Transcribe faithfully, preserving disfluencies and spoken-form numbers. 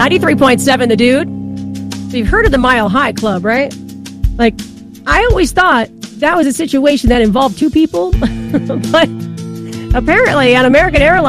ninety-three point seven The Dude. So you've heard of the Mile High Club, right? Like, I always thought that was a situation that involved two people. But apparently on American Airlines,